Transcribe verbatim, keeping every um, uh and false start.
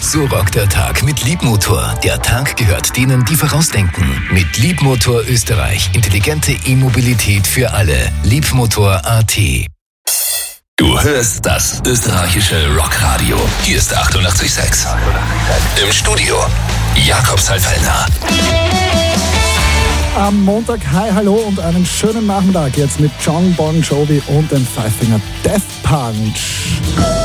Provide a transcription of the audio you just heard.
So rockt der Tag mit Liebmotor. Der Tag gehört denen, die vorausdenken. Mit Liebmotor Österreich. Intelligente E-Mobilität für alle. Liebmotor Punkt a t. Du hörst das österreichische Rockradio. Hier ist achtundachtzig Komma sechs. Im Studio Jakob Salfellner. Am Montag, hi, hallo und einen schönen Nachmittag jetzt mit John Bon Jovi und dem Five Finger Death Punch.